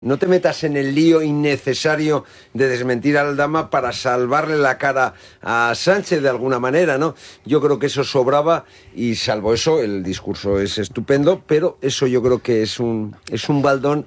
No te metas en el lío innecesario de desmentir a Aldama para salvarle la cara a Sánchez de alguna manera, ¿no? Yo creo que eso sobraba y salvo eso, el discurso es estupendo, pero eso yo creo que es un baldón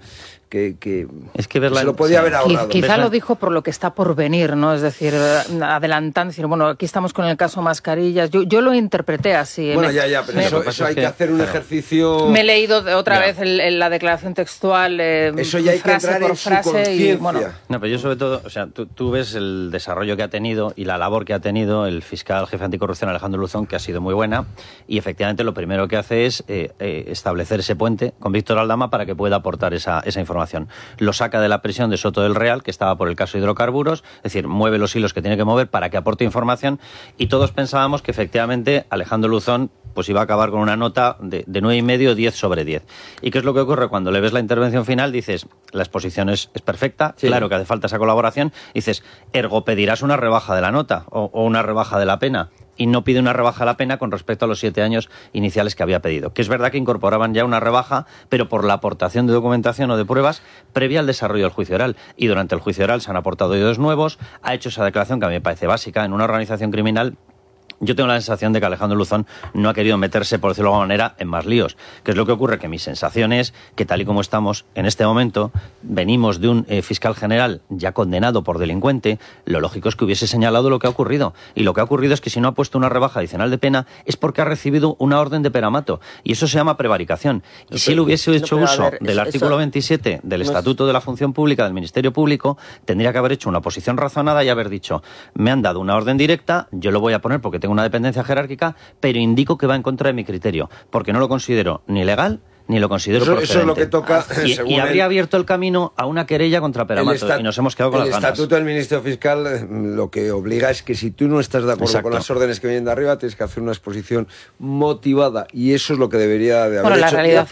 que es que verla, se lo podía haber ahorrado. Quizá lo dijo por lo que está por venir, ¿no? Es decir, adelantando, decir, bueno, aquí estamos con el caso mascarillas. Yo lo interpreté así. Bueno, pero eso hay que hacer un ejercicio... Me he leído otra vez la declaración textual, eso ya hay que entrar en su conciencia. Bueno. No, pero yo sobre todo, o sea, tú ves el desarrollo que ha tenido y la labor que ha tenido el fiscal jefe anticorrupción Alejandro Luzón, que ha sido muy buena, y efectivamente lo primero que hace es establecer ese puente con Víctor Aldama para que pueda aportar esa información. Lo saca de la prisión de Soto del Real, que estaba por el caso de hidrocarburos, es decir, mueve los hilos que tiene que mover para que aporte información, y todos pensábamos que efectivamente Alejandro Luzón pues iba a acabar con una nota de 9,5, 10 sobre 10. ¿Y qué es lo que ocurre? Cuando le ves la intervención final, dices, la exposición es perfecta, sí, claro que hace falta esa colaboración, dices, ergo pedirás una rebaja de la nota o una rebaja de la pena. Y no pide una rebaja de la pena con respecto a los 7 años iniciales que había pedido. Que es verdad que incorporaban ya una rebaja, pero por la aportación de documentación o de pruebas previa al desarrollo del juicio oral. Y durante el juicio oral se han aportado datos nuevos, ha hecho esa declaración que a mí me parece básica en una organización criminal. Yo tengo la sensación de que Alejandro Luzón no ha querido meterse, por decirlo de alguna manera, en más líos. ¿Qué es lo que ocurre? Que mi sensación es que tal y como estamos en este momento, venimos de un fiscal general ya condenado por delincuente, lo lógico es que hubiese señalado lo que ha ocurrido. Y lo que ha ocurrido es que si no ha puesto una rebaja adicional de pena es porque ha recibido una orden de peramato. Y eso se llama prevaricación. Y si él hubiese hecho uso del artículo 27 del Estatuto de la Función Pública del Ministerio Público, tendría que haber hecho una posición razonada y haber dicho, me han dado una orden directa, yo lo voy a poner porque tengo una dependencia jerárquica, pero indico que va en contra de mi criterio, porque no lo considero ni legal ni lo considero procedente. Eso es lo que toca. Y habría abierto el camino a una querella contra Peramato y nos hemos quedado con las ganas. El Estatuto del Ministerio Fiscal lo que obliga es que si tú no estás de acuerdo con las órdenes que vienen de arriba, tienes que hacer una exposición motivada y eso es lo que debería de haber hecho. La realidad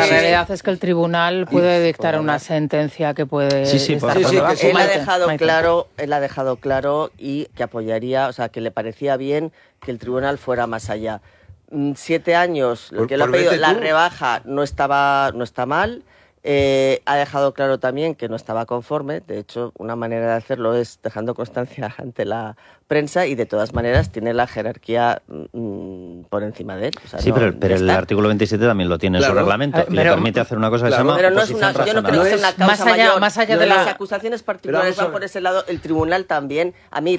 es que el tribunal puede dictar una sentencia que puede estar él ha dejado claro y que apoyaría, o sea, que le parecía bien que el tribunal fuera más allá. 7 años, lo que él ha pedido, la rebaja no está mal. Ha dejado claro también que no estaba conforme. De hecho, una manera de hacerlo es dejando constancia ante la prensa y de todas maneras tiene la jerarquía por encima de él. O sea, sí, pero el artículo 27 también lo tiene en su reglamento y le permite hacer una cosa que se llama oposición razonable. Yo no creo que sea una causa mayor. Más allá de las acusaciones particulares van por ese lado. El tribunal también. A mí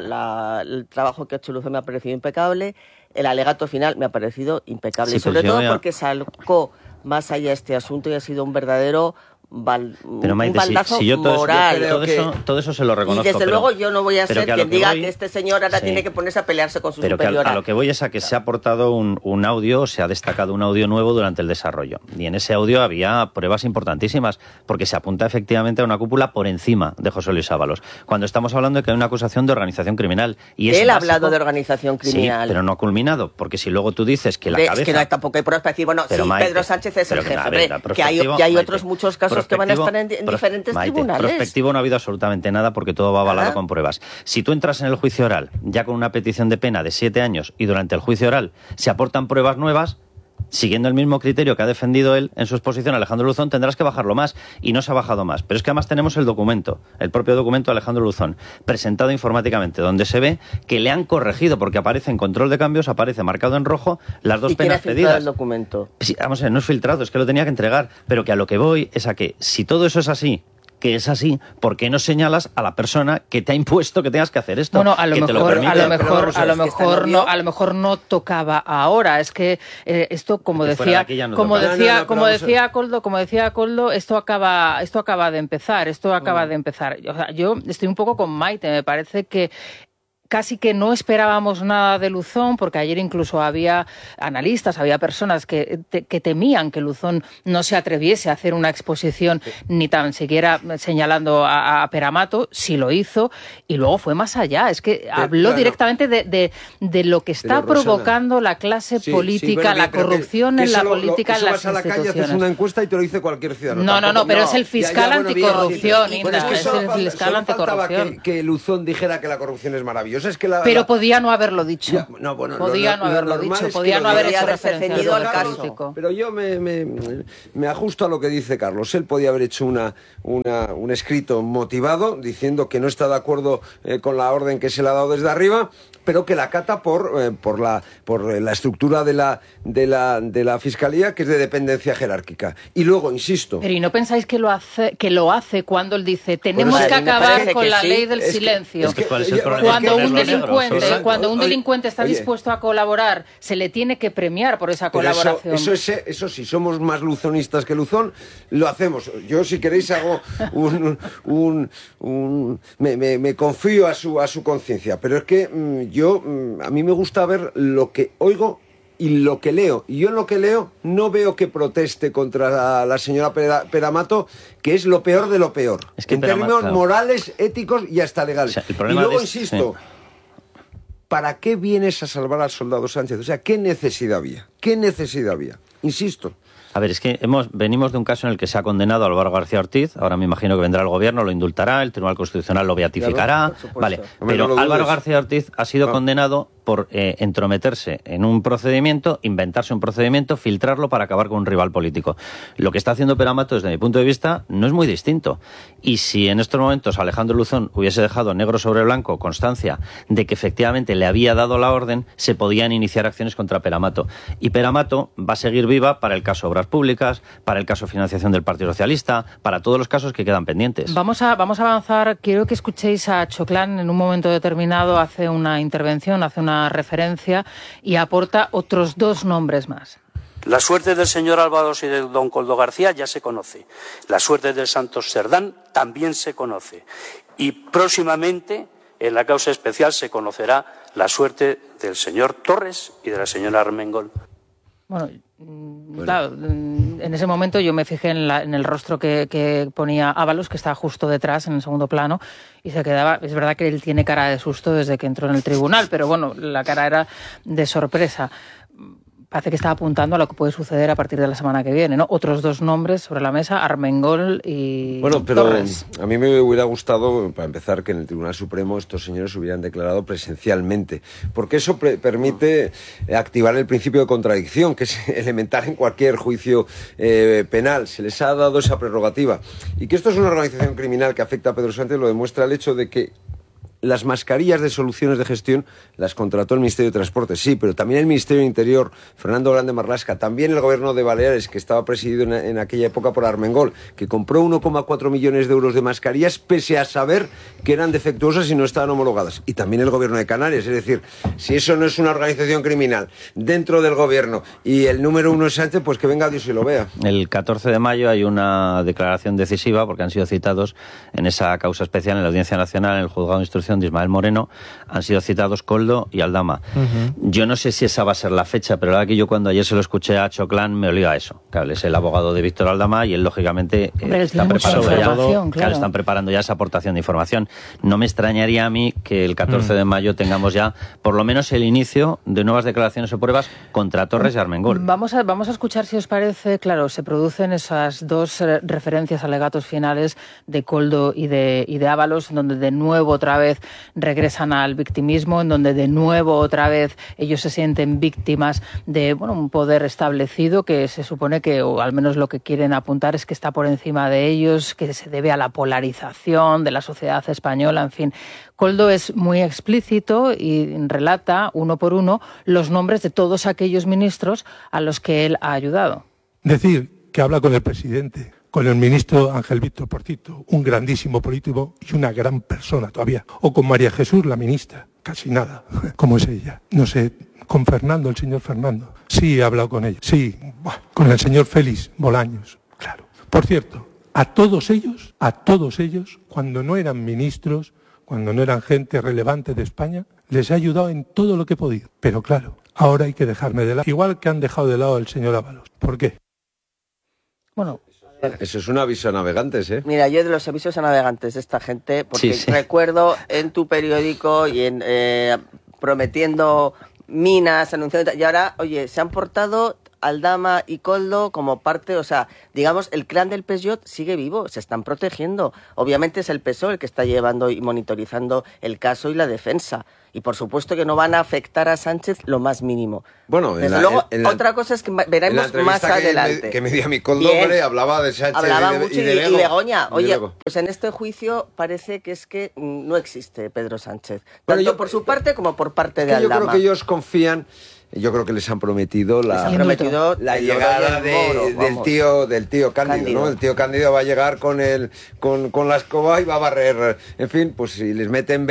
el trabajo que ha hecho Luzón me ha parecido impecable. El alegato final me ha parecido impecable, sí, sobre todo porque sacó más allá este asunto y ha sido un verdadero pero Maite, un baldazo si yo moral. Todo eso se lo reconozco. Y desde luego yo no voy a ser quien diga que este señor ahora sí, tiene que ponerse a pelearse con su pero superiora. A lo que voy es a que se ha aportado un audio, se ha destacado un audio nuevo durante el desarrollo. Y en ese audio había pruebas importantísimas, porque se apunta efectivamente a una cúpula por encima de José Luis Ábalos. Cuando estamos hablando de que hay una acusación de organización criminal. Y él ha hablado de organización criminal. Sí, pero no ha ha culminado, porque si luego tú dices que la cabeza... Es que no, tampoco hay pruebas para decir, bueno, pero sí, Maite, Pedro Sánchez es el jefe, que hay otros muchos casos que van a estar en diferentes tribunales. Prospectivo no ha habido absolutamente nada porque todo va avalado con pruebas. Si tú entras en el juicio oral ya con una petición de pena de 7 años y durante el juicio oral se aportan pruebas nuevas, siguiendo el mismo criterio que ha defendido él en su exposición, Alejandro Luzón, tendrás que bajarlo más. Y no se ha bajado más. Pero es que además tenemos el documento, el propio documento de Alejandro Luzón, presentado informáticamente, donde se ve que le han corregido, porque aparece en control de cambios, aparece marcado en rojo las dos penas pedidas. ¿Y quién ha filtrado el documento? Sí, vamos a ver, no es filtrado, es que lo tenía que entregar. Pero que a lo que voy es a que, si todo eso es así, que es así, ¿por qué no señalas a la persona que te ha impuesto que tengas que hacer esto? Bueno, a lo mejor no tocaba ahora. Es que esto, como decía Koldo, esto acaba de empezar. O sea, yo estoy un poco con Maite. Me parece que casi que no esperábamos nada de Luzón, porque ayer incluso había analistas, había personas que temían que Luzón no se atreviese a hacer una exposición ni tan siquiera señalando a Peramato. Sí lo hizo y luego fue más allá. Es que habló directamente de lo que está provocando la clase política, la corrupción en la política, en las instituciones. Vas a la calle, haces una encuesta y te lo dice cualquier ciudadano. No, pero es el fiscal anticorrupción, Inda, es el fiscal anticorrupción. Que Luzón dijera que la corrupción es maravillosa. es que pero podía no haberlo dicho. Ya, no, bueno, podía no haberlo dicho, podía no haber hecho referencia al caso. político. Pero yo me ajusto a lo que dice Carlos. Él podía haber hecho un escrito motivado diciendo que no está de acuerdo con la orden que se le ha dado desde arriba, pero que la acata por la estructura de la Fiscalía, que es de dependencia jerárquica. Y luego, insisto... Pero ¿y no pensáis que lo hace cuando él dice tenemos que acabar con la ley del silencio? Cuando un delincuente está dispuesto a colaborar, se le tiene que premiar por esa colaboración. Eso sí, somos más luzonistas que Luzón, lo hacemos. Yo, si queréis, hago me confío a su conciencia, pero es que a mí me gusta ver lo que oigo y lo que leo. Y yo en lo que leo no veo que proteste contra la señora Peramato, que es lo peor de lo peor. Es que en términos morales, éticos y hasta legales. O sea, y luego, insisto, ¿para qué vienes a salvar al soldado Sánchez? O sea, ¿qué necesidad había? ¿Qué necesidad había? Insisto. A ver, es que venimos de un caso en el que se ha condenado a Álvaro García Ortiz. Ahora me imagino que vendrá el gobierno, lo indultará, el Tribunal Constitucional lo beatificará. Claro, vale, pero no Álvaro García Ortiz ha sido condenado por entrometerse en un procedimiento, inventarse un procedimiento, filtrarlo para acabar con un rival político. Lo que está haciendo Peramato, desde mi punto de vista, no es muy distinto. Y si en estos momentos Alejandro Luzón hubiese dejado negro sobre blanco constancia de que efectivamente le había dado la orden, se podían iniciar acciones contra Peramato. Y Peramato va a seguir viva para el caso Obras Públicas, para el caso Financiación del Partido Socialista, para todos los casos que quedan pendientes. Vamos a avanzar. Quiero que escuchéis a Choclán en un momento determinado, hace una intervención, hace una referencia y aporta otros 2 nombres más. La suerte del señor Ábalos y de don Koldo García ya se conoce. La suerte del Santos Cerdán también se conoce. Y próximamente, en la causa especial, se conocerá la suerte del señor Torres y de la señora Armengol. Bueno, claro, en ese momento yo me fijé en el rostro que ponía Ábalos, que estaba justo detrás, en el segundo plano, y se quedaba... Es verdad que él tiene cara de susto desde que entró en el tribunal, pero bueno, la cara era de sorpresa. Parece que está apuntando a lo que puede suceder a partir de la semana que viene, ¿no? Otros 2 nombres sobre la mesa, Armengol y Torres. A mí me hubiera gustado, para empezar, que en el Tribunal Supremo estos señores hubieran declarado presencialmente, porque eso permite activar el principio de contradicción, que es elemental en cualquier juicio penal. Se les ha dado esa prerrogativa. Y que esto es una organización criminal que afecta a Pedro Sánchez lo demuestra el hecho de que las mascarillas de soluciones de gestión las contrató el Ministerio de Transporte, sí, pero también el Ministerio de Interior, Fernando Grande Marlaska, también el Gobierno de Baleares, que estaba presidido en aquella época por Armengol, que compró 1,4 millones de euros de mascarillas pese a saber que eran defectuosas y no estaban homologadas. Y también el Gobierno de Canarias, es decir, si eso no es una organización criminal dentro del Gobierno y el número 1 es Sánchez, pues que venga Dios y lo vea. El 14 de mayo hay una declaración decisiva, porque han sido citados en esa causa especial en la Audiencia Nacional, en el Juzgado de Instrucción de Ismael Moreno, han sido citados Koldo y Aldama. Yo no sé si esa va a ser la fecha, pero la verdad que yo cuando ayer se lo escuché a Choclán me olía a eso. Claro, él es el abogado de Víctor Aldama y él lógicamente están preparando ya esa aportación de información. No me extrañaría a mí que el 14 de mayo tengamos ya por lo menos el inicio de nuevas declaraciones o pruebas contra Torres y Armengol. Vamos a escuchar, si os parece. Claro, se producen esas 2 referencias, alegatos finales de Koldo y de Ábalos, donde de nuevo otra vez regresan al victimismo, en donde de nuevo otra vez ellos se sienten víctimas de un poder establecido que se supone que, o al menos lo que quieren apuntar, es que está por encima de ellos, que se debe a la polarización de la sociedad española, en fin. Koldo es muy explícito y relata uno por uno los nombres de todos aquellos ministros a los que él ha ayudado. Decir que habla con el presidente, con el ministro Ángel Víctor Portito, un grandísimo político y una gran persona todavía. O con María Jesús, la ministra, casi nada, como es ella. No sé, con Fernando, el señor Fernando. Sí, he hablado con ella. Sí, con el señor Félix Bolaños, claro. Por cierto, a todos ellos, cuando no eran ministros, cuando no eran gente relevante de España, les he ayudado en todo lo que he podido. Pero claro, ahora hay que dejarme de lado. Igual que han dejado de lado al señor Ábalos. ¿Por qué? Bueno... Eso es un aviso a navegantes, ¿eh? Mira, yo de los avisos a navegantes de esta gente, porque recuerdo en tu periódico y en prometiendo minas, anunciando... Y ahora, oye, se han portado Aldama y Koldo como parte, o sea, digamos, el clan del Peugeot sigue vivo, se están protegiendo. Obviamente es el PSOE el que está llevando y monitorizando el caso y la defensa. Y por supuesto que no van a afectar a Sánchez lo más mínimo. Bueno, desde luego, otra cosa es que veremos más adelante. Que me dio a mi Coldobre, hablaba de Sánchez mucho y de Begoña. Oye, pues en este juicio parece que es que no existe Pedro Sánchez. Tanto por su parte como por parte de Aldama. Yo creo que ellos confían. Yo creo que les han prometido la llegada del tío Cándido, ¿no? El tío Cándido va a llegar con la escoba y va a barrer. En fin, pues si les meten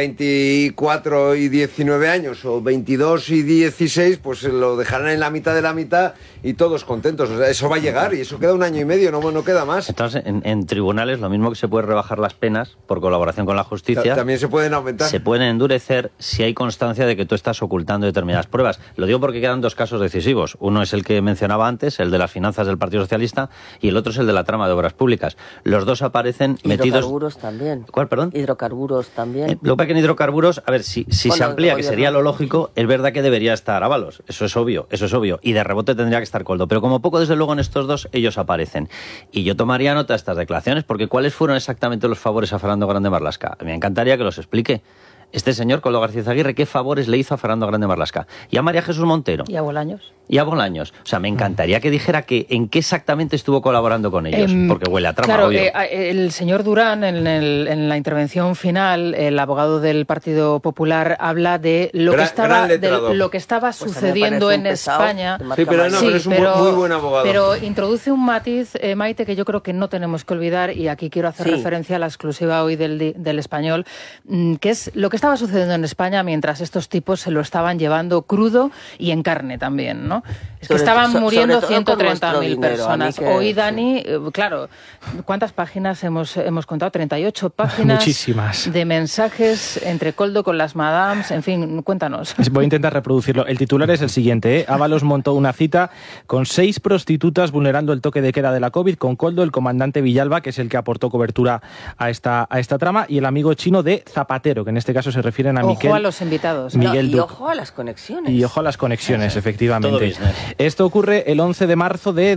24 y 19 años o 22 y 16, pues lo dejarán en la mitad de la mitad y todos contentos. O sea, eso va a llegar y eso queda 1 año y medio, no queda más. Entonces, en tribunales, lo mismo que se puede rebajar las penas por colaboración con la justicia, también se pueden aumentar. Se pueden endurecer si hay constancia de que tú estás ocultando determinadas pruebas. Lo digo porque quedan 2 casos decisivos. Uno es el que mencionaba antes, el de las finanzas del Partido Socialista, y el otro es el de la trama de obras públicas. Los dos aparecen metidos... Hidrocarburos también. ¿Cuál, perdón? Hidrocarburos también. Lo que pasa que en hidrocarburos, a ver, si se amplía, que sería lo lógico, es verdad que debería estar Ábalos. Eso es obvio. Y de rebote tendría que estar Koldo. Pero como poco, desde luego, en estos dos, ellos aparecen. Y yo tomaría nota de estas declaraciones, porque ¿cuáles fueron exactamente los favores a Fernando Grande Marlaska? Me encantaría que los explique. Este señor, Koldo García Izaguirre, ¿qué favores le hizo a Fernando Grande Marlaska? Y a María Jesús Montero. Y a Bolaños. O sea, me encantaría que dijera en qué exactamente estuvo colaborando con ellos, porque huele a trama, claro, obvio. El señor Durán, en la intervención final, el abogado del Partido Popular, habla de lo que estaba sucediendo en España. Sí, pero es un muy buen abogado. Pero introduce un matiz, Maite, que yo creo que no tenemos que olvidar, y aquí quiero hacer referencia a la exclusiva hoy del Español, que es lo que estaba sucediendo en España mientras estos tipos se lo estaban llevando crudo y en carne también, ¿no? Es que estaban muriendo 130.000 personas. Hoy, Dani, claro, ¿cuántas páginas hemos contado? 38 páginas. Muchísimas. De mensajes entre Koldo con las madames, en fin, cuéntanos. Voy a intentar reproducirlo. El titular es el siguiente, Ábalos montó una cita con 6 prostitutas vulnerando el toque de queda de la COVID, con Koldo, el comandante Villalba, que es el que aportó cobertura a esta trama, y el amigo chino de Zapatero, que en este caso se refieren a Miguel. Ojo a los invitados. Y ojo a las conexiones. Y ojo a las conexiones, efectivamente. Esto ocurre el 11 de marzo de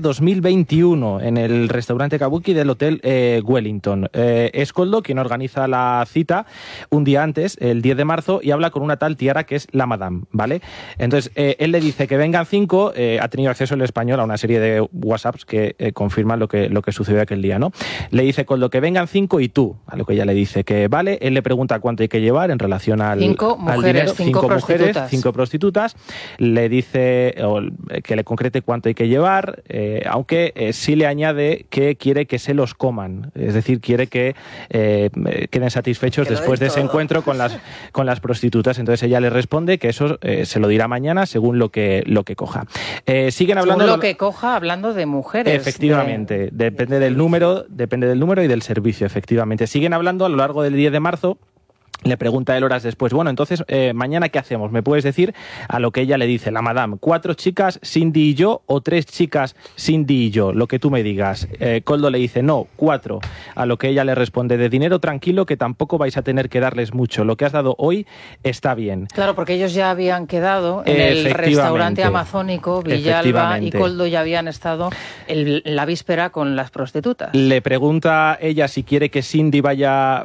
2021 en el restaurante Kabuki del Hotel Wellington. Es Koldo quien organiza la cita un día antes, el 10 de marzo, y habla con una tal Tiara que es la madame, ¿vale? Entonces, él le dice que vengan 5, ha tenido acceso el español a una serie de WhatsApps que confirman lo que sucedió aquel día, ¿no? Le dice Koldo que vengan 5 y tú, a lo que ella le dice que vale. Él le pregunta cuánto hay que llevar en relación al 5 mujeres, 5 mujeres, 5 prostitutas. Le dice que le concrete cuánto hay que llevar, aunque sí le añade que quiere que se los coman, es decir, quiere que queden satisfechos después de ese encuentro con las prostitutas. Entonces ella le responde que eso se lo dirá mañana según lo que coja. Siguen hablando según lo que coja, hablando de mujeres. Efectivamente, depende del número y del servicio, efectivamente. Siguen hablando a lo largo del 10 de marzo. Le pregunta él horas después, bueno, entonces, ¿mañana qué hacemos? ¿Me puedes decir? A lo que ella le dice, la madame, 4 chicas, Cindy y yo, o 3 chicas, Cindy y yo, lo que tú me digas. Koldo le dice, no, 4. A lo que ella le responde, de dinero tranquilo, que tampoco vais a tener que darles mucho. Lo que has dado hoy está bien. Claro, porque ellos ya habían quedado en el restaurante amazónico, Villalba y Koldo ya habían estado la víspera con las prostitutas. Le pregunta ella si quiere que Cindy vaya.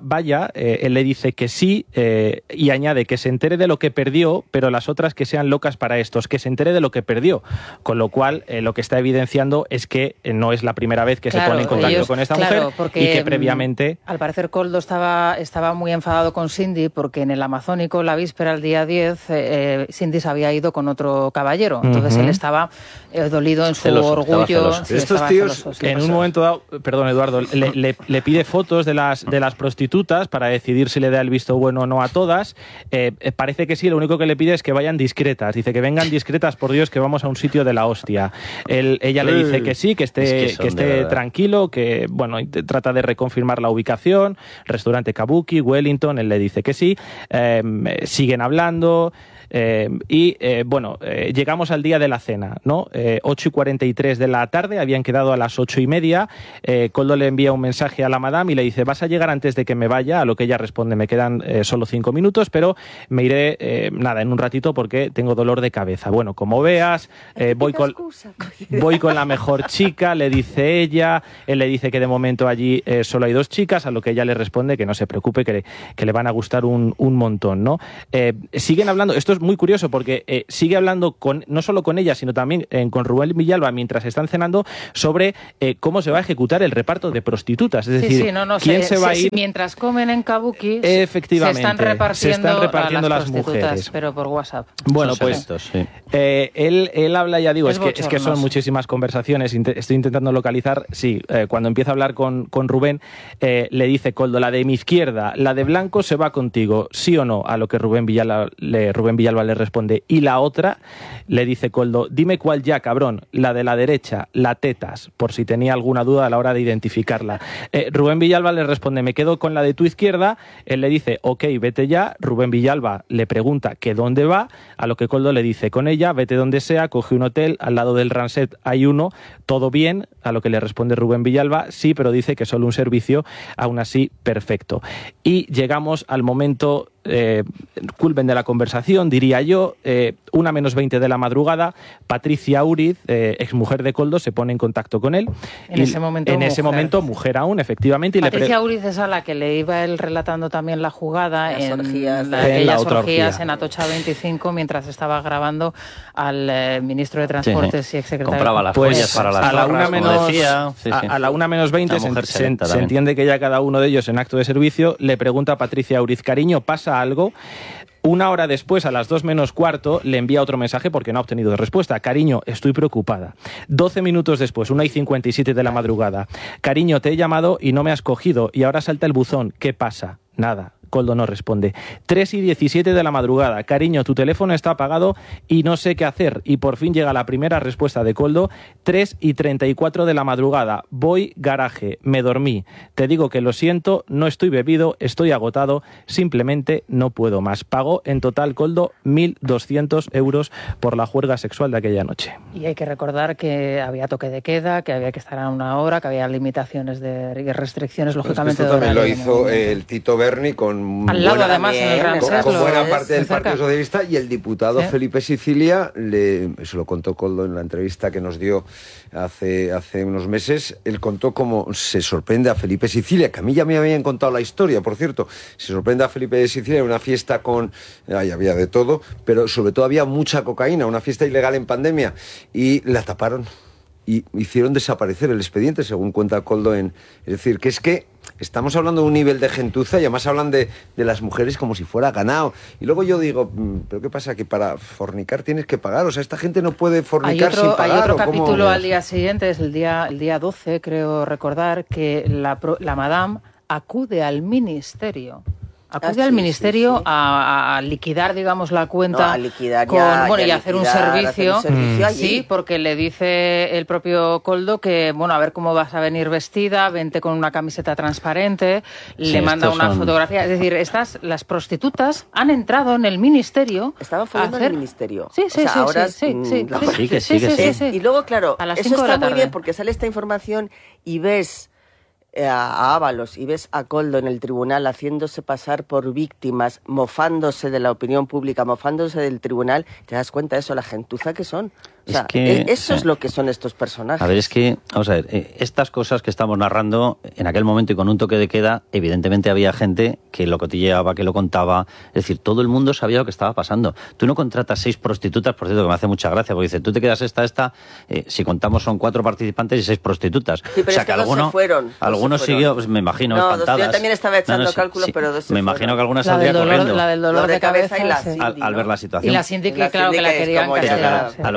Él le dice que sí, y añade que se entere de lo que perdió, pero las otras que sean locas para estos, que se entere de lo que perdió, con lo cual lo que está evidenciando es que no es la primera vez que se pone en contacto con esta mujer, y que previamente... Al parecer Koldo estaba muy enfadado con Cindy porque en el Amazónico, la víspera, el día 10, Cindy se había ido con otro caballero, entonces él estaba dolido en su orgullo. Estos tíos, en un momento dado, perdón Eduardo, le pide fotos de las prostitutas para decidir si le da el visto bueno o no a todas. Parece que sí, lo único que le pide es que vayan discretas. Dice que vengan discretas, por Dios, que vamos a un sitio de la hostia. Ella le dice que sí, que esté tranquilo, que bueno, trata de reconfirmar la ubicación, restaurante Kabuki, Wellington. Él le dice que sí. Siguen hablando. Llegamos al día de la cena, ¿no? 8:43 de la tarde, habían quedado a las 8:30. Koldo le envía un mensaje a la madame y le dice: vas a llegar antes de que me vaya, a lo que ella responde: me quedan solo 5 minutos, pero me iré en un ratito porque tengo dolor de cabeza. Bueno, como veas, voy con la mejor chica, le dice ella. Él le dice que de momento allí solo hay 2 chicas, a lo que ella le responde que no se preocupe, que le van a gustar un montón, ¿no? Siguen hablando, esto es muy curioso porque sigue hablando no solo con ella, sino también con Rubén Villalba mientras están cenando sobre cómo se va a ejecutar el reparto de prostitutas. Es decir, quién se va a ir. Mientras comen en Kabuki, efectivamente, se están repartiendo las mujeres, pero por WhatsApp. Bueno, pues él habla, ya digo, es que son muchísimas conversaciones. Estoy intentando localizar. Sí, cuando empieza a hablar con Rubén, le dice Koldo: la de mi izquierda, la de blanco se va contigo, ¿sí o no? A lo que Rubén Villalba le responde: y la otra, le dice Koldo: dime cuál ya, cabrón, la de la derecha, la tetas, por si tenía alguna duda a la hora de identificarla. Rubén Villalba le responde: me quedo con la de tu izquierda. Él le dice: ok, vete ya. Rubén Villalba le pregunta que dónde va, a lo que Koldo le dice: con ella, vete donde sea, coge un hotel, al lado del Ranset hay uno, todo bien. A lo que le responde Rubén Villalba: sí, pero dice que solo un servicio, aún así, perfecto. Y llegamos al momento culmen de la conversación, diría yo. 1:20 de la madrugada, Patricia Uriz, exmujer de Koldo, se pone en contacto con él. En ese momento, mujer aún, efectivamente. Patricia Uriz es a la que le iba él relatando también la jugada en aquellas orgías en Atocha 25, mientras estaba grabando al ministro de Transportes y exsecretario. Compraba las joyas para las zorras, como decía. A la 1:20 se entiende que ya cada uno de ellos, en acto de servicio, le pregunta a Patricia Uriz: cariño, ¿pasa algo? 1 hora después, a las 2:15, le envía otro mensaje porque no ha obtenido respuesta: cariño, estoy preocupada. 12 minutos después, 1:57 de la madrugada: cariño, te he llamado y no me has cogido y ahora salta el buzón, ¿qué pasa? Nada. Koldo no responde. 3:17 de la madrugada: cariño, tu teléfono está apagado y no sé qué hacer. Y por fin llega la primera respuesta de Koldo. 3:34 de la madrugada: voy garaje, me dormí. Te digo que lo siento, no estoy bebido, estoy agotado, simplemente no puedo más. Pagó en total Koldo 1.200 euros por la juerga sexual de aquella noche. Y hay que recordar que había toque de queda, que había que estar a 1 hora, que había limitaciones y restricciones, lógicamente. Esto también lo hizo el Tito Berni con al lado, además, en el Ranset, con buena parte del Partido Socialista, y el diputado Felipe Sicilia, eso lo contó Koldo en la entrevista que nos dio hace unos meses. Él contó cómo se sorprende a Felipe Sicilia, que a mí ya me habían contado la historia, por cierto. Se sorprende a Felipe Sicilia en una fiesta ahí había de todo, pero sobre todo había mucha cocaína, una fiesta ilegal en pandemia, y la taparon y hicieron desaparecer el expediente, según cuenta Koldo. Es decir, que estamos hablando de un nivel de gentuza, y además hablan de las mujeres como si fuera ganado. Y luego yo digo, ¿pero qué pasa? Que para fornicar tienes que pagar. O sea, esta gente no puede fornicar sin pagar. Hay otro capítulo al día siguiente, es el día 12, creo recordar, que la madame acude al ministerio. Acude al ministerio a liquidar, digamos, la cuenta, y hacer un servicio. Sí, porque le dice el propio Koldo que, a ver cómo vas a venir vestida, vente con una camiseta transparente, le manda una fotografía. Es decir, las prostitutas han entrado en el ministerio. Estaban follando en el ministerio. Sí. Sí. Y luego, claro, a las eso 5 de la está muy tarde. bien porque sale esta información y ves a Ábalos y ves a Koldo en el tribunal haciéndose pasar por víctimas, mofándose de la opinión pública, mofándose del tribunal. Te das cuenta de eso, la gentuza que son. O sea, eso es lo que son estos personajes. A ver, vamos a ver, estas cosas que estamos narrando en aquel momento y con un toque de queda, evidentemente había gente que lo cotilleaba, que lo contaba. Es decir, todo el mundo sabía lo que estaba pasando. Tú no contratas 6 prostitutas, por cierto, que me hace mucha gracia, porque dice, tú te quedas si contamos son 4 participantes y 6 prostitutas. Sí, pero que algunos siguió, pues me imagino, espantadas. Yo también estaba echando cálculos, pero dos se me imagino que algunas la saldría corriendo. La del dolor de cabeza y la al ver la situación. Y la síndica, claro, que la querían castigar. A lo que voy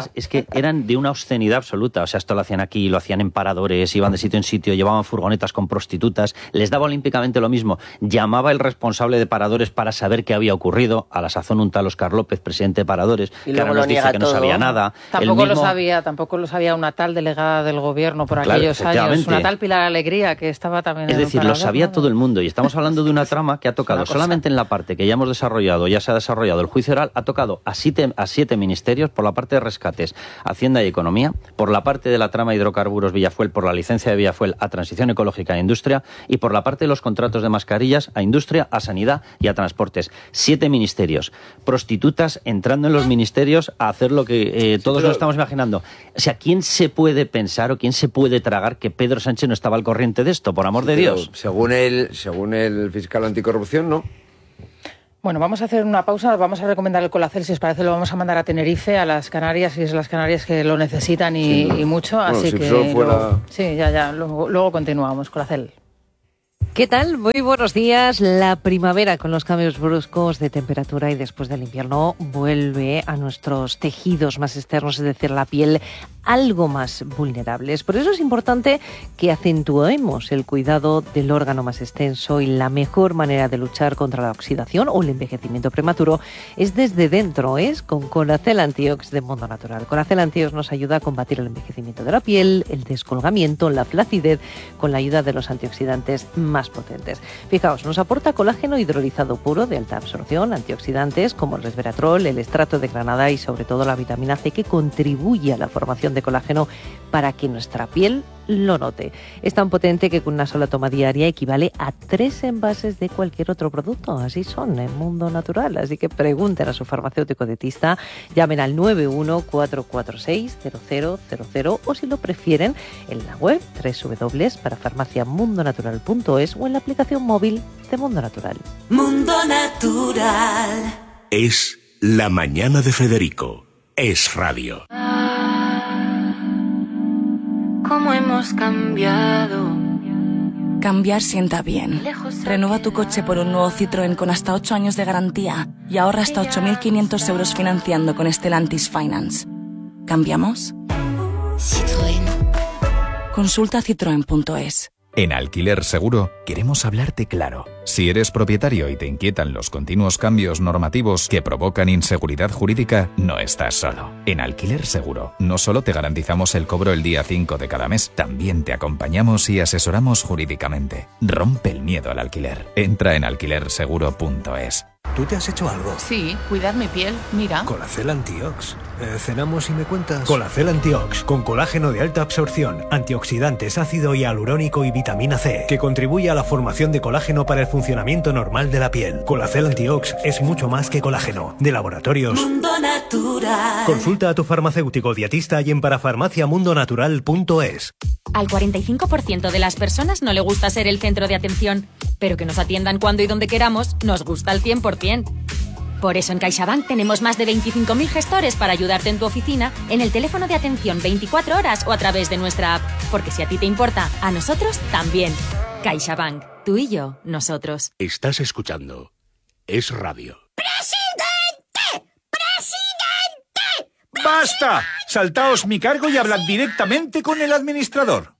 además es que eran de una obscenidad absoluta. O sea, esto lo hacían aquí, lo hacían en paradores, iban de sitio en sitio, llevaban furgonetas con prostitutas, les daba olímpicamente lo mismo. Llamaba el responsable de paradores para saber qué había ocurrido, a la sazón un tal Óscar López, presidente de paradores, y que ahora nos dice que no sabía nada. Tampoco lo sabía una tal delegada del gobierno por aquellos años, una tal Pilar Alegría, que estaba también Es decir, lo sabía todo el mundo, y estamos hablando de una trama que ha tocado solamente en la parte que ya hemos desarrollado, ya se ha desarrollado el juicio oral, ha tocado a siete ministerios, por la parte de rescates, Hacienda y Economía, por la parte de la trama hidrocarburos Villafuel, por la licencia de Villafuel a Transición Ecológica e Industria, y por la parte de los contratos de mascarillas a Industria, a Sanidad y a Transportes. 7 ministerios. Prostitutas entrando en los ministerios a hacer lo que todos nos estamos imaginando. O sea, ¿quién se puede pensar o quién se puede tragar que Pedro Sánchez no estaba al corriente de esto, por amor de Dios? Según el fiscal anticorrupción, no. Bueno, vamos a hacer una pausa, vamos a recomendar el Colacel, si os parece, lo vamos a mandar a Tenerife, a las Canarias, y es las Canarias que lo necesitan y mucho, bueno, así si que... Luego continuamos, Colacel. ¿Qué tal? Muy buenos días. La primavera, con los cambios bruscos de temperatura y después del invierno, vuelve a nuestros tejidos más externos, es decir, la piel, algo más vulnerables. Por eso es importante que acentuemos el cuidado del órgano más extenso, y la mejor manera de luchar contra la oxidación o el envejecimiento prematuro es desde dentro, es con Colacel Antiox de Mundo Natural. Colacel Antiox nos ayuda a combatir el envejecimiento de la piel, el descolgamiento, la flacidez, con la ayuda de los antioxidantes más potentes. Fijaos, nos aporta colágeno hidrolizado puro de alta absorción, antioxidantes como el resveratrol, el estrato de granada y sobre todo la vitamina C, que contribuye a la formación de colágeno para que nuestra piel lo note. Es tan potente que con una sola toma diaria equivale a 3 envases de cualquier otro producto. Así son en Mundo Natural. Así que pregunten a su farmacéutico dietista, llamen al 91-446-0000 o, si lo prefieren, en la web www.parafarmaciamundonatural.es o en la aplicación móvil de Mundo Natural. Mundo Natural. Es la mañana de Federico. Es radio. ¿Cómo hemos cambiado? Cambiar sienta bien. Renueva tu coche por un nuevo Citroën con hasta 8 años de garantía y ahorra hasta 8.500 euros financiando con Stellantis Finance. ¿Cambiamos? Citroën. Consulta citroen.es. En Alquiler Seguro queremos hablarte claro. Si eres propietario y te inquietan los continuos cambios normativos que provocan inseguridad jurídica, no estás solo. En Alquiler Seguro no solo te garantizamos el cobro el día 5 de cada mes, también te acompañamos y asesoramos jurídicamente. Rompe el miedo al alquiler. Entra en alquilerseguro.es. ¿Tú te has hecho algo? Sí, cuidar mi piel, mira. Colacel Antiox. ¿Cenamos y me cuentas? Colacel Antiox, con colágeno de alta absorción, antioxidantes, ácido hialurónico y vitamina C, que contribuye a la formación de colágeno para el funcionamiento normal de la piel. Colacel Antiox es mucho más que colágeno. De Laboratorios Mundo Natural. Consulta a tu farmacéutico dietista y en parafarmaciamundonatural.es. Al 45% de las personas no le gusta ser el centro de atención, pero que nos atiendan cuando y donde queramos nos gusta al 100%. Por eso en CaixaBank tenemos más de 25.000 gestores para ayudarte en tu oficina, en el teléfono de atención 24 horas o a través de nuestra app. Porque si a ti te importa, a nosotros también. CaixaBank. Tú y yo, nosotros. Estás escuchando Es Radio. ¡Presidente! ¡Presidente! ¡Basta! Saltaos mi cargo y hablad directamente con el administrador.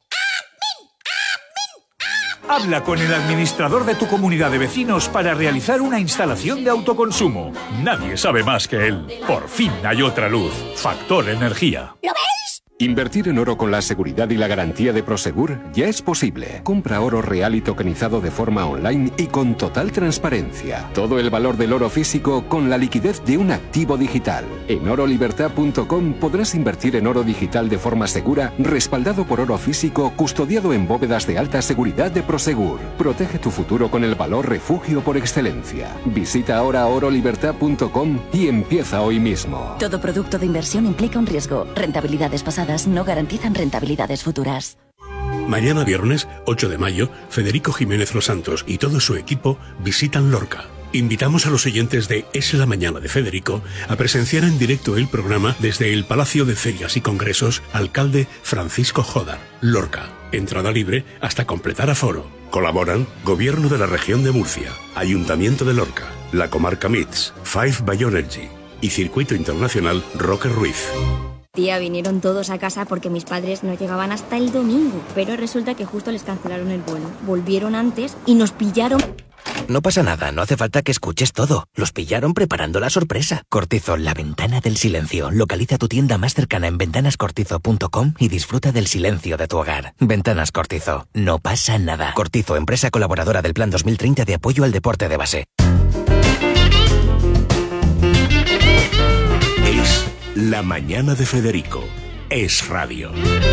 Habla con el administrador de tu comunidad de vecinos para realizar una instalación de autoconsumo. Nadie sabe más que él. Por fin hay otra luz. Factor Energía. ¿Lo veis? Invertir en oro con la seguridad y la garantía de Prosegur ya es posible. Compra oro real y tokenizado de forma online y con total transparencia. Todo el valor del oro físico con la liquidez de un activo digital. En orolibertad.com podrás invertir en oro digital de forma segura, respaldado por oro físico, custodiado en bóvedas de alta seguridad de Prosegur. Protege tu futuro con el valor refugio por excelencia. Visita ahora orolibertad.com y empieza hoy mismo. Todo producto de inversión implica un riesgo. Rentabilidades pasadas no garantizan rentabilidades futuras. Mañana viernes, 8 de mayo, Federico Jiménez Los Santos y todo su equipo visitan Lorca. Invitamos a los oyentes de Es la Mañana de Federico a presenciar en directo el programa desde el Palacio de Ferias y Congresos Alcalde Francisco Jodar, Lorca. Entrada libre hasta completar aforo. Colaboran Gobierno de la Región de Murcia, Ayuntamiento de Lorca, la Comarca MITS, Five Bioenergy y Circuito Internacional Roque Ruiz. Tía, vinieron todos a casa porque mis padres no llegaban hasta el domingo, pero resulta que justo les cancelaron el vuelo. Volvieron antes y nos pillaron... No pasa nada, no hace falta que escuches todo. Los pillaron preparando la sorpresa. Cortizo, la ventana del silencio. Localiza tu tienda más cercana en ventanascortizo.com y disfruta del silencio de tu hogar. Ventanas Cortizo, no pasa nada. Cortizo, empresa colaboradora del Plan 2030 de apoyo al deporte de base. Es La Mañana de Federico. Es radio.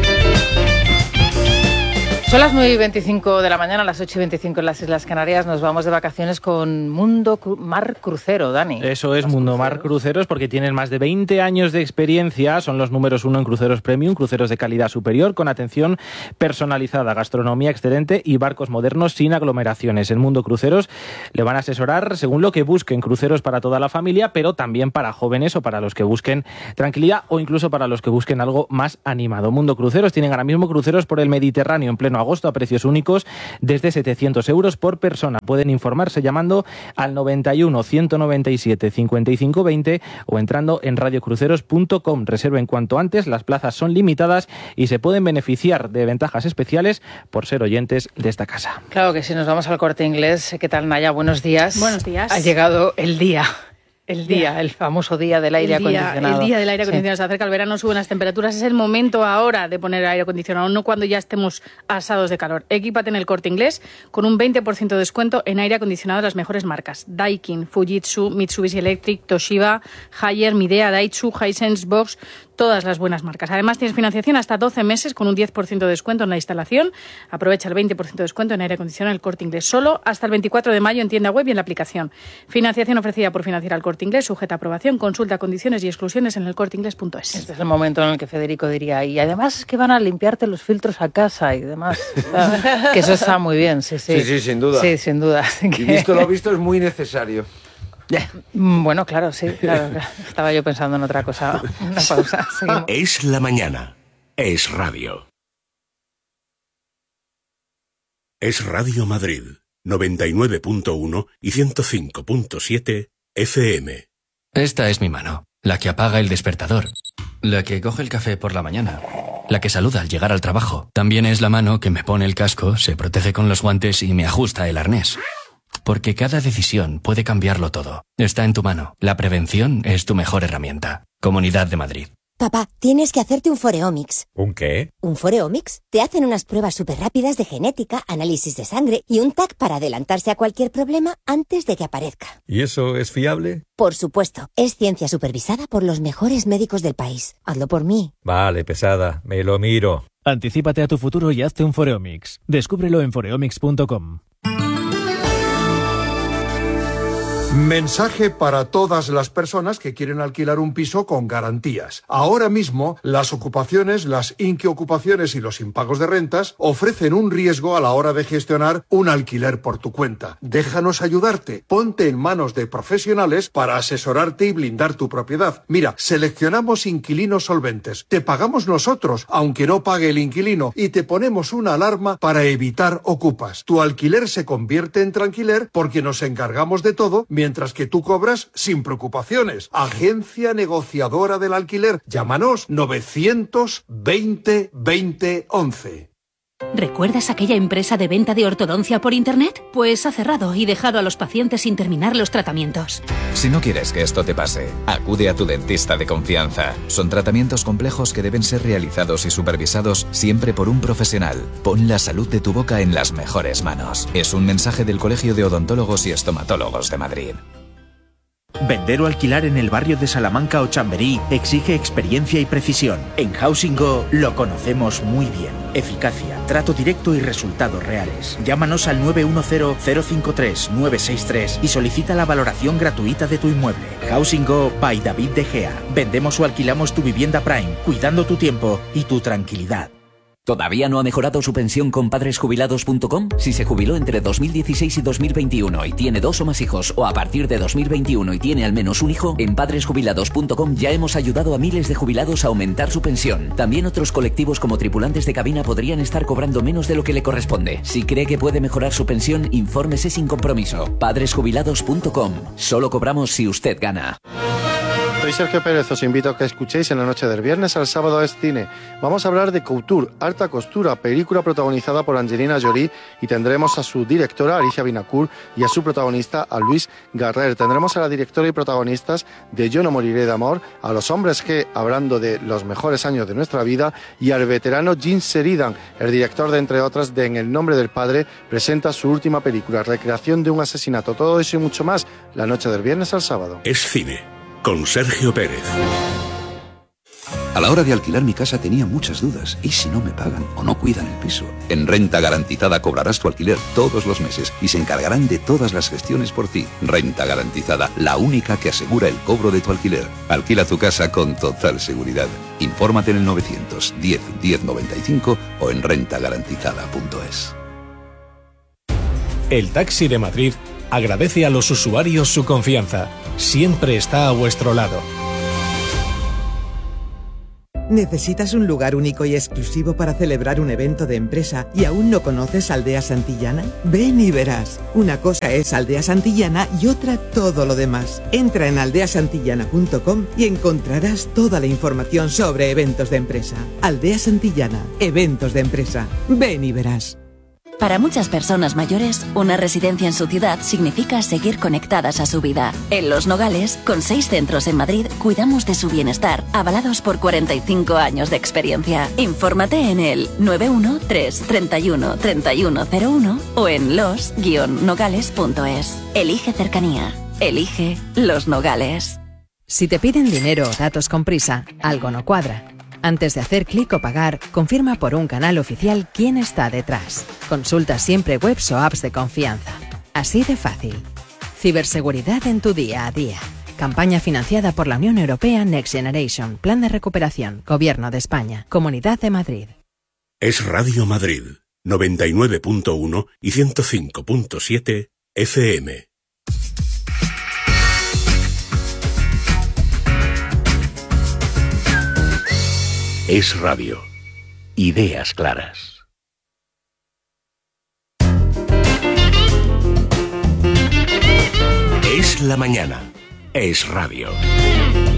Son las 9:25 de la mañana, las 8:25 en las Islas Canarias. Nos vamos de vacaciones con Mundo Mar Crucero, Dani. Eso es, Mundo Mar Cruceros, porque tienen más de 20 años de experiencia. Son los números 1 en cruceros premium, cruceros de calidad superior, con atención personalizada, gastronomía excelente y barcos modernos sin aglomeraciones. En Mundo Cruceros le van a asesorar según lo que busquen, cruceros para toda la familia, pero también para jóvenes o para los que busquen tranquilidad o incluso para los que busquen algo más animado. Mundo Cruceros tienen ahora mismo cruceros por el Mediterráneo en pleno agosto a precios únicos desde 700 euros por persona. Pueden informarse llamando al 91 197 55 20 o entrando en radiocruceros.com. Reserven cuanto antes, las plazas son limitadas y se pueden beneficiar de ventajas especiales por ser oyentes de esta casa. Claro que sí, nos vamos al Corte Inglés. ¿Qué tal, Naya? Buenos días. Buenos días. Ha llegado el día. El famoso día del aire acondicionado. El día del aire acondicionado. Se acerca el verano, suben las temperaturas. Es el momento ahora de poner aire acondicionado, no cuando ya estemos asados de calor. Equípate en el Corte Inglés con un 20% de descuento en aire acondicionado de las mejores marcas. Daikin, Fujitsu, Mitsubishi Electric, Toshiba, Haier, Midea, Daihatsu, Hisense, Bosch... Todas las buenas marcas. Además, tienes financiación hasta 12 meses con un 10% de descuento en la instalación. Aprovecha el 20% de descuento en aire acondicionado en el Corte Inglés. Solo hasta el 24 de mayo en tienda web y en la aplicación. Financiación ofrecida por Financiar al Corte Inglés, sujeta a aprobación. Consulta condiciones y exclusiones en elcorteinglés.es. Este es el momento en el que Federico diría, y además es que van a limpiarte los filtros a casa y demás. Que eso está muy bien, sí. Sí, sin duda. Sí, sin duda. Y visto lo visto, es muy necesario. Bueno, claro, sí, claro. Estaba yo pensando en otra cosa. Una pausa. Seguimos. Es la mañana. Es radio. Es Radio Madrid, 99.1 y 105.7 FM. Esta es mi mano, la que apaga el despertador, la que coge el café por la mañana, la que saluda al llegar al trabajo. También es la mano que me pone el casco, se protege con los guantes y me ajusta el arnés. Porque cada decisión puede cambiarlo todo. Está en tu mano. La prevención es tu mejor herramienta. Comunidad de Madrid. Papá, tienes que hacerte un Foreomics. ¿Un qué? ¿Un Foreomics? Te hacen unas pruebas súper rápidas de genética, análisis de sangre y un TAC para adelantarse a cualquier problema antes de que aparezca. ¿Y eso es fiable? Por supuesto. Es ciencia supervisada por los mejores médicos del país. Hazlo por mí. Vale, pesada. Me lo miro. Anticípate a tu futuro y hazte un Foreomics. Descúbrelo en foreomics.com. Mensaje para todas las personas que quieren alquilar un piso con garantías. Ahora mismo, las ocupaciones, las inquiocupaciones y los impagos de rentas ofrecen un riesgo a la hora de gestionar un alquiler por tu cuenta. Déjanos ayudarte. Ponte en manos de profesionales para asesorarte y blindar tu propiedad. Mira, seleccionamos inquilinos solventes. Te pagamos nosotros, aunque no pague el inquilino, y te ponemos una alarma para evitar ocupas. Tu alquiler se convierte en tranquiler porque nos encargamos de todo, mientras que tú cobras sin preocupaciones. Agencia negociadora del alquiler. Llámanos 920 20 11. ¿Recuerdas aquella empresa de venta de ortodoncia por internet? Pues ha cerrado y dejado a los pacientes sin terminar los tratamientos. Si no quieres que esto te pase, acude a tu dentista de confianza. Son tratamientos complejos que deben ser realizados y supervisados siempre por un profesional. Pon la salud de tu boca en las mejores manos. Es un mensaje del Colegio de Odontólogos y Estomatólogos de Madrid. Vender o alquilar en el barrio de Salamanca o Chamberí exige experiencia y precisión. En Housing Go lo conocemos muy bien. Eficacia, trato directo y resultados reales. Llámanos al 910-053-963 y solicita la valoración gratuita de tu inmueble. Housing Go by David De Gea. Vendemos o alquilamos tu vivienda Prime, cuidando tu tiempo y tu tranquilidad. ¿Todavía no ha mejorado su pensión con padresjubilados.com? Si se jubiló entre 2016 y 2021 y tiene 2 o más hijos, o a partir de 2021 y tiene al menos un hijo, en padresjubilados.com ya hemos ayudado a miles de jubilados a aumentar su pensión. También otros colectivos como tripulantes de cabina podrían estar cobrando menos de lo que le corresponde. Si cree que puede mejorar su pensión, infórmese sin compromiso. padresjubilados.com. Solo cobramos si usted gana. soy Sergio Pérez, os invito a que escuchéis en la noche del viernes al sábado es cine. Vamos a hablar de Couture, Alta Costura, película protagonizada por Angelina Jolie, y tendremos a su directora, Alicia Vinacourt, y a su protagonista, a Luis Garrer. Tendremos a la directora y protagonistas de Yo no moriré de amor, a los hombres G, hablando de los mejores años de nuestra vida, y al veterano Gene Sheridan, el director de, entre otras, de En el nombre del padre, presenta su última película, recreación de un asesinato. Todo eso y mucho más, la noche del viernes al sábado. Es cine, con Sergio Pérez. A la hora de alquilar mi casa tenía muchas dudas. ¿Y si no me pagan o no cuidan el piso? En Renta Garantizada cobrarás tu alquiler todos los meses y se encargarán de todas las gestiones por ti. Renta Garantizada, la única que asegura el cobro de tu alquiler. Alquila tu casa con total seguridad. Infórmate en el 910 1095 o en rentagarantizada.es. El Taxi de Madrid agradece a los usuarios su confianza. Siempre está a vuestro lado. ¿Necesitas un lugar único y exclusivo para celebrar un evento de empresa y aún no conoces Aldea Santillana? Ven y verás. Una cosa es Aldea Santillana y otra todo lo demás. Entra en aldeasantillana.com y encontrarás toda la información sobre eventos de empresa. Aldea Santillana, eventos de empresa. Ven y verás. Para muchas personas mayores, una residencia en su ciudad significa seguir conectadas a su vida. En Los Nogales, con 6 centros en Madrid, cuidamos de su bienestar, avalados por 45 años de experiencia. Infórmate en el 913 31 3101 o en los-nogales.es. Elige cercanía. Elige Los Nogales. Si te piden dinero o datos con prisa, algo no cuadra. Antes de hacer clic o pagar, confirma por un canal oficial quién está detrás. Consulta siempre webs o apps de confianza. Así de fácil. Ciberseguridad en tu día a día. Campaña financiada por la Unión Europea Next Generation. Plan de recuperación. Gobierno de España. Comunidad de Madrid. Es Radio Madrid, 99.1 y 105.7 FM. Es radio. Ideas claras. Es la mañana. Es radio.